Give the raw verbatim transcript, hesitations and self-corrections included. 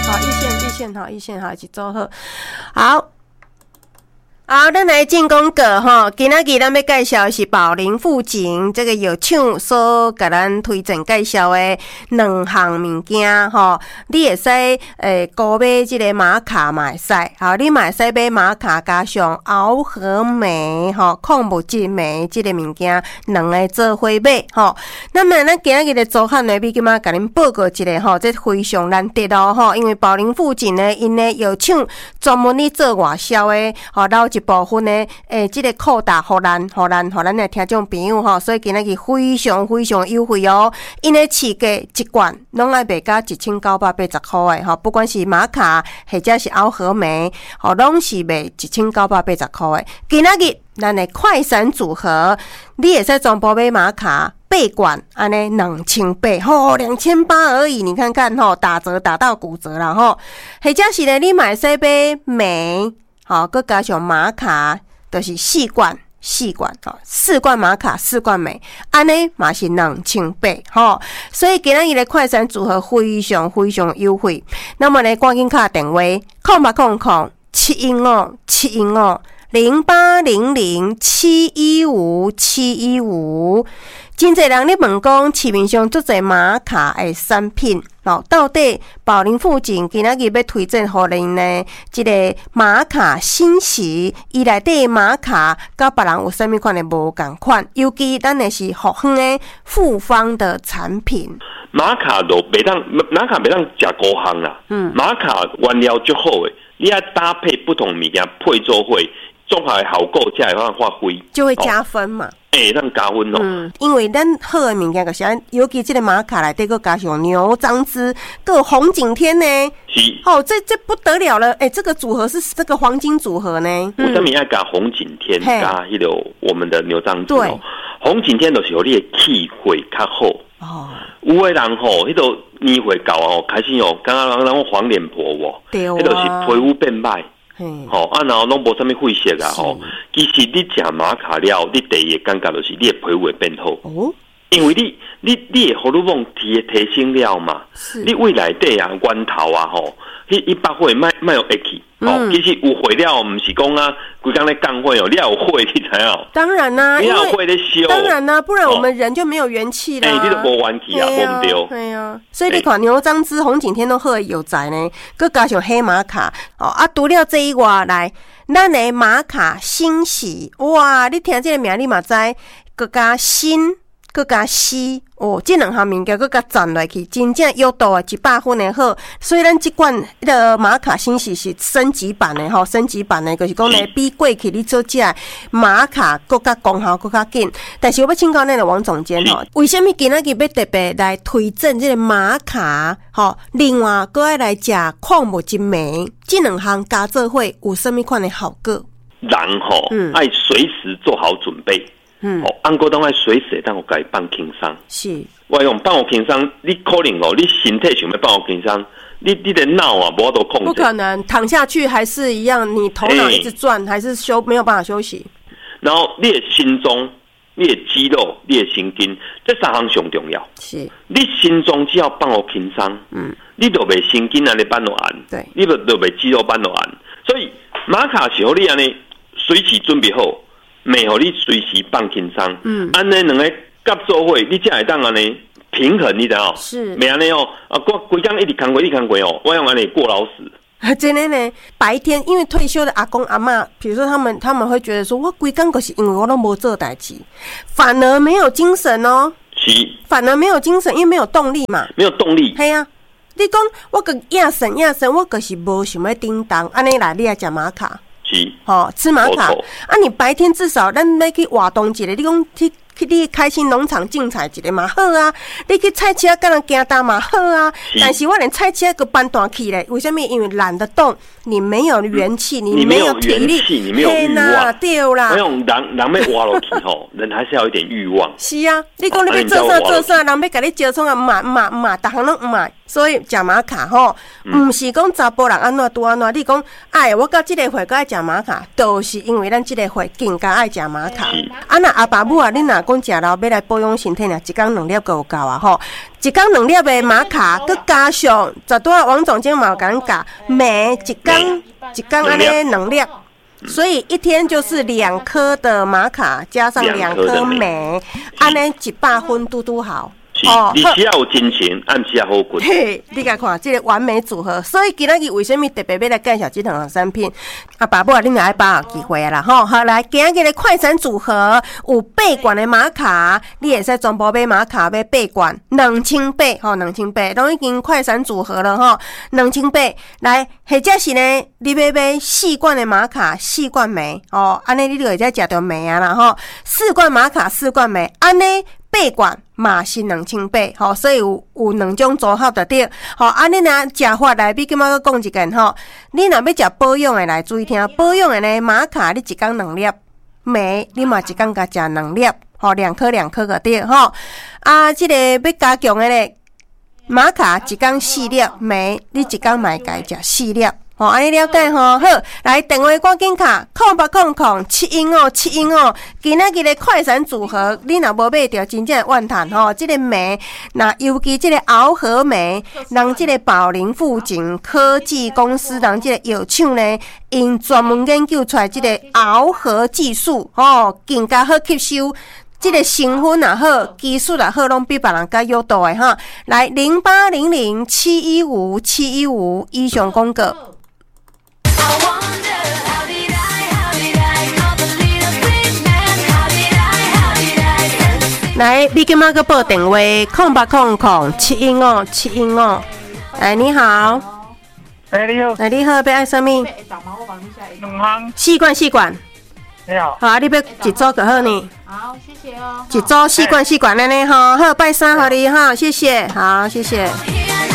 好，一线一线好，一线好，一起做好。好。好，咱来进广告吼。今仔日咱要介绍的是宝林富锦这个药厂所给咱推荐介绍的两项物件吼。你会使诶，购买这个玛卡嘛会使，好，你嘛会使买玛卡加上螯合酶吼、矿物质酶这个物件，两个做伙买吼。那么咱今仔日的组汉呢，比今仔甲恁报告一下吼，这非常难得哦吼，因为宝林富锦呢，因的药厂专门咧做外销的吼，老一部分呢，诶，这个扩大互咱、互咱、互咱的听众朋友吼，所以今仔日非常非常优惠哦。因的市价一罐拢爱卖到一千九百八十块的吼，不管是玛卡或者是螯合酶，吼，拢是卖一千九百八十块的。今仔日咱的快闪组合，你会使全部买玛卡八罐，安尼两千八，吼，两千八而已。你看看吼，打折打到骨折了吼，或者是呢，你买使买酶。好，佮加上玛卡，就是四罐，四罐，吼，四罐玛卡，四罐酶，安尼嘛是两千八，吼，所以今仔日的快闪组合非常非常优惠。那么呢，赶紧打电话，空八空空七一五七一五零八零零七一五七一五。真侪人咧问讲，市面上足侪玛卡的产品，哦，到底宝林富锦今仔日要推荐互恁呢？即、這个玛卡欣喜，伊内底玛卡甲别人有啥物款的无共款？尤其咱的是复方的复方的产品。 玛卡都袂当，玛卡袂当食高行啦。嗯，玛卡原料足好诶，你要搭配不同物件配做伙，综合的效果才会发挥， 就会加分嘛。 诶、欸，咱加分哦。 嗯，因为咱好的物件就是，尤其这个玛卡内底佫加上牛樟芝，佫有红景天呢。 是。 哦，这这不得了了！哎、欸，这个组合是这个黄金组合呢。 为什么要加红景天？加迄个我们的牛樟芝哦。红景天就是有你的气血较好。哦。有的人吼，迄、那个年岁到哦，开始哦，刚刚人讲黄脸婆哦，对啊，迄就是皮肤变歹。吼啊，然后拢无啥物血色啊吼。其实你食玛卡了，你第一个感觉就是你的皮肤会变好。哦。因为你你你的荷尔蒙提提升了嘛，你胃内底啊、源头啊吼，迄一百岁卖卖有会去。哦，其实有血了，唔是讲啊，规工咧降血哦，你要有血，你知影？ 当然啦、啊， 你要有血咧烧。 当然啦、啊，不然我们人就没有元气啦。 哎、哦欸，你都无元气啊，无唔对。 对啊，所以你看牛樟芝、红景天都好有在呢，佮加上黑玛卡哦啊，除了这一外来，咱的玛卡欣喜哇，你听这个名你嘛知，佮加新。佮加西哦，这两项物件佮加赞落去，真正有度啊，一百分的好。所以咱这款迄个玛卡欣喜是升级版的吼，升级版的就是讲呢，比过去你做这玛卡佮加功效佮加紧。但是我要请教咱的王总监吼，为什么今仔日要特别来推荐这个玛卡？吼，另外佮爱来食矿物质酶，这两项加做伙有啥物款的效果？ 人吼，嗯，爱随时做好准备。嗯，哦，按过当爱随时当我该放轻松。是，我用放我轻松，你可能哦，你身体想要放我轻松，你你的脑啊，无法度控制。 不可能躺下去还是一样，你头脑一直转，欸、还是休没有办法休息。 然后你的心中、你的肌肉、你的神经，这三项上重要。是，你心中只要放我轻松，嗯，你就袂神经安尼放落安，对，你就就袂肌肉放落安。所以玛卡是互你安尼随时准备好。袂互你随时放轻松，嗯，安尼两个夹做伙，你才会当安尼平衡，你知道？是，袂安尼哦，啊，我规工一直工过，一直工过哦，我用安尼过劳死。 真的呢，白天因为退休的阿公阿嬷，比如说他们他们会觉得说，我规工就是因为我都无做代志，反而没有精神哦， 是， 反而没有精神，因为没有动力嘛， 没有动力。 系啊，你讲我个亚神亚神，我可是无想要叮当，安尼来你来食玛卡。是，哦，吃玛卡啊！你白天至少咱要去活动一下，你讲去去你开心农场竞彩一个嘛好啊！你去赛车跟人行单嘛好啊！但是我连赛车个搬大起来，为什么？因为懒得动，你没有元气，你没有体力， 你没有欲望， 对啦。 我用人人要活落去吼，人还是要有一点欲望。 是啊，你讲你要做啥做啥，人要甲你招创啊，嘛嘛嘛，逐项拢嘛， 所以食玛卡吼，毋是讲查甫人安怎拄安怎，你讲哎，我到即个岁才爱食玛卡，都是因为咱即个岁更加爱食玛卡。啊，那阿爸母啊，你若讲食了要来保养身体呢，一工两粒就有够啊吼。一工两粒的玛卡，佮加上十多王总监嘛有甲咱教，每一工一工安尼两粒。所以一天就是两颗的玛卡加上两颗镁，安尼一百分嘟嘟好。 哦，你只要有真情，按时也好困。 嘿，你甲看，这个完美组合。所以今仔日为什么特别要来介绍这项产品？啊，爸母啊，你若爱把握机会啦吼。好，来今日的快闪组合有八罐的玛卡，你会使全部买玛卡买八罐，两千八吼，两千八，都已经快闪组合了吼，两千八。来，或者是呢，你要买四罐的玛卡，四罐镁哦，安尼你就会使食到镁啊啦吼。四罐玛卡，四罐镁，安尼。八罐嘛是两千八，吼，所以有有两种组合就对。吼，啊，你若食法来，比今仔个讲一件吼，你若要食保养的来，注意听，保养的呢，玛卡你一工两粒，镁你嘛一工甲食两粒，吼，两颗两颗就对，吼。啊，即、这个要加强的咧，玛卡一工四粒，镁你一工嘛会食四粒。吼，安尼了解吼，好，来电话赶紧卡，空八空空七一五七一五，今仔日的快闪组合，你若无买着，真正万叹吼。这个镁，那尤其这个螯合镁，人这个宝林富锦科技公司，人这个药厂呢，因专门研究出来这个螯合技术，吼，更加好吸收。这个成分也好，技术也好，拢比别人较有道的哈。来零八零零七一五七一五，以上广告。来，你今仔个报电话空八空空七一五七一五。哎，你好。 哎，你好。 哎，你好，要爱什么？ 两行。 四罐四罐。 你好。 好，你要一组就好呢。 好，谢谢哦。 一组四罐四罐安尼吼，好，拜三互你哈，谢谢，好，谢谢。